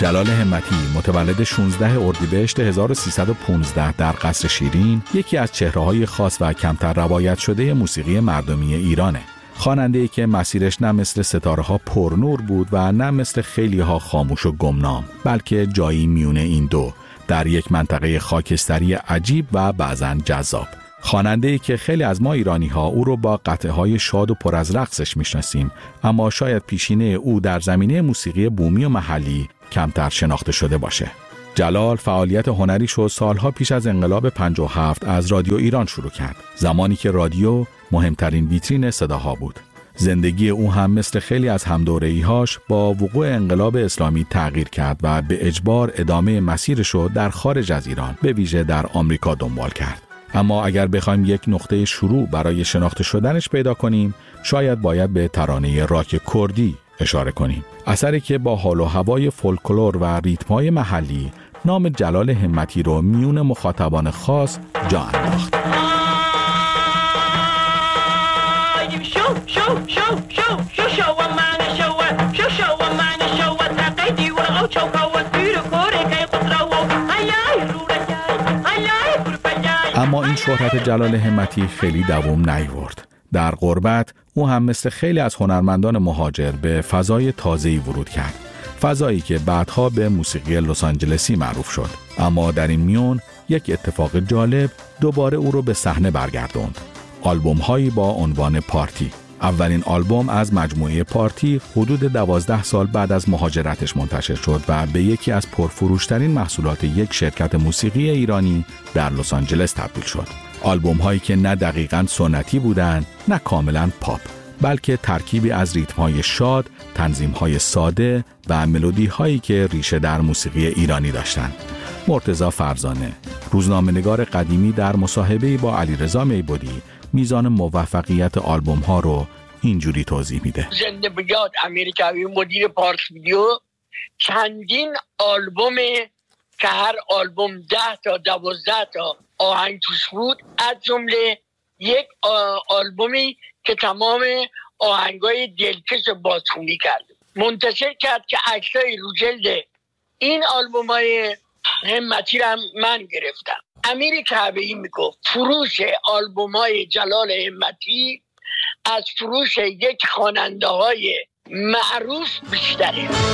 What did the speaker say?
جلال همتی متولد 16 اردیبهشت 1315 در قصر شیرین یکی از چهره‌های خاص و کمتر روایت شده موسیقی مردمی ایرانه. خواننده‌ای که مسیرش نه مثل ستاره‌ها پرنور بود و نه مثل خیلی‌ها خاموش و گمنام، بلکه جایی میونه این دو، در یک منطقه خاکستری عجیب و بعضاً جذاب. خواننده‌ای که خیلی از ما ایرانی‌ها او رو با قطعه‌های شاد و پر از رقصش میشناسیم، اما شاید پیشینه او در زمینه موسیقی بومی و محلی کمتر شناخته شده باشه. جلال فعالیت هنریش رو سالها پیش از انقلاب 57 از رادیو ایران شروع کرد، زمانی که رادیو مهمترین ویترین صداها بود. زندگی او هم مثل خیلی از همدوره‌ای‌هاش با وقوع انقلاب اسلامی تغییر کرد و به اجبار ادامه مسیرش رو در خارج از ایران، به ویژه در آمریکا دنبال کرد. اما اگر بخوایم یک نقطه شروع برای شناخته شدنش پیدا کنیم، شاید باید به ترانه راک کردی اشاره کنیم. اثری که با حال و هوای فولکلور و ریتم‌های محلی نام جلال همتی رو میون مخاطبان خاص جا انداخت. اما این شهرت جلال همتی خیلی دوام نیاورد. در غربت او هم مثل خیلی از هنرمندان مهاجر به فضای تازه‌ای ورود کرد، فضایی که بعدها به موسیقی لس آنجلسی معروف شد. اما در این میون یک اتفاق جالب دوباره او رو به صحنه برگردوند. آلبوم‌هایی با عنوان پارتی. اولین آلبوم از مجموعه پارتی حدود 12 سال بعد از مهاجرتش منتشر شد و به یکی از پرفروشترین محصولات یک شرکت موسیقی ایرانی در لس آنجلس تبدیل شد. آلبوم‌هایی که نه دقیقاً سنتی بودند، نه کاملاً پاپ، بلکه ترکیبی از ریتم‌های شاد، تنظیم‌های ساده و ملودی‌هایی که ریشه در موسیقی ایرانی داشتند. مرتضی فرزانه، روزنامه‌نگار قدیمی، در مصاحبه‌ای با علیرضا میبودی میزان موفقیت آلبوم‌ها رو اینجوری توضیح میده. زنده باد امریکایی مدیر پارک ویدیو چندین آلبوم که هر آلبوم 10 تا 12 تا آهنگ توش بود، از جمله یک آلبومی که تمام آهنگای دلکش بازخوانی کرد، منتشر کرد که عکسای رو جلد این آلبومای همتی رو من گرفتم. امیر کعبه‌ای میگفت فروش آلبومای جلال همتی از فروش یک خواننده های معروف بیشتره.